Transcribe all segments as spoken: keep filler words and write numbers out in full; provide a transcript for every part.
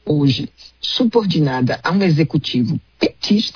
hoje subordinada a um executivo petista,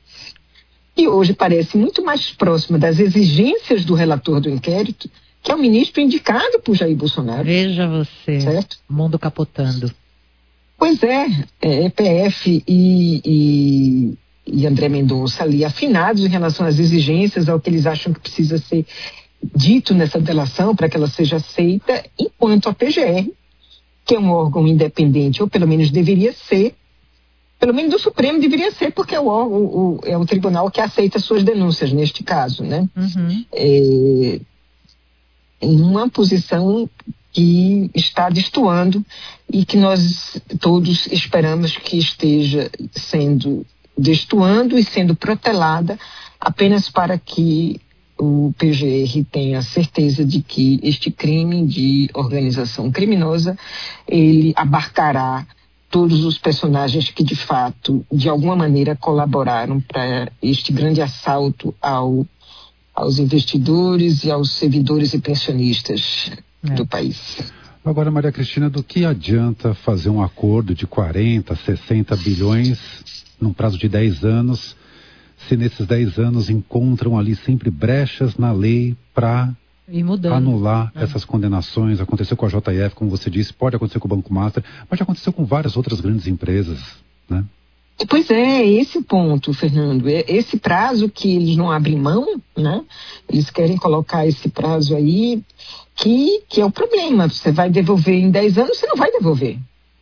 e hoje parece muito mais próxima das exigências do relator do inquérito, que é o ministro indicado por Jair Bolsonaro. Veja você, certo? Mundo capotando. Pois é, é E P F e, e, e André Mendonça ali afinados em relação às exigências, ao que eles acham que precisa ser dito nessa delação para que ela seja aceita, enquanto a P G R, que é um órgão independente, ou pelo menos deveria ser, pelo menos do Supremo deveria ser, porque é o, o, o, é o tribunal que aceita suas denúncias neste caso, né? Uhum. É, em uma posição que está destoando e que nós todos esperamos que esteja sendo destoando e sendo protelada apenas para que o P G R tenha certeza de que este crime de organização criminosa, ele abarcará todos os personagens que de fato, de alguma maneira, colaboraram para este grande assalto ao, aos investidores e aos servidores e pensionistas é. do país. Agora, Maria Cristina, do que adianta fazer um acordo de quarenta, sessenta bilhões num prazo de dez anos, se nesses dez anos encontram ali sempre brechas na lei para anular é. essas condenações? Aconteceu com a J F, como você disse, pode acontecer com o Banco Master, mas já aconteceu com várias outras grandes empresas, né? Pois é, esse o ponto, Fernando. Esse prazo que eles não abrem mão, né? Eles querem colocar esse prazo aí, que, que é o problema. Você vai devolver em dez anos, você não vai devolver.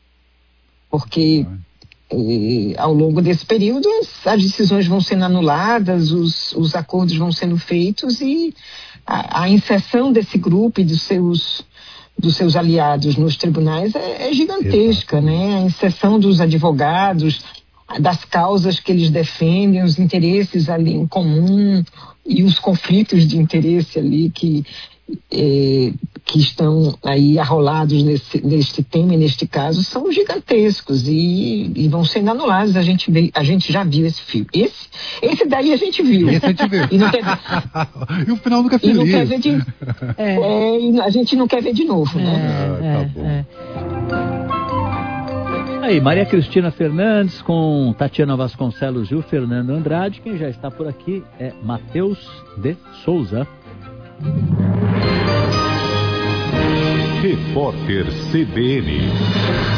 Porque eh, ao longo desse período as, as decisões vão sendo anuladas, os, os acordos vão sendo feitos e a, a inserção desse grupo e dos seus, dos seus aliados nos tribunais é, é gigantesca, Exato. né? A inserção dos advogados, das causas que eles defendem, os interesses ali em comum e os conflitos de interesse ali que, eh, que estão aí arrolados nesse, neste tema e neste caso são gigantescos e, e vão sendo anulados. A gente, vê, a gente já viu esse filme. Esse, esse daí a gente viu. Esse a gente viu. E, não quer ver, e o final nunca é feliz. E não quer ver de, é. É, e a gente não quer ver de novo, é, né? Ah, tá bom. É. Aí, Maria Cristina Fernandes com Tatiana Vasconcelos e o Fernando Andrade. Quem já está por aqui é Matheus de Souza. Repórter C B N.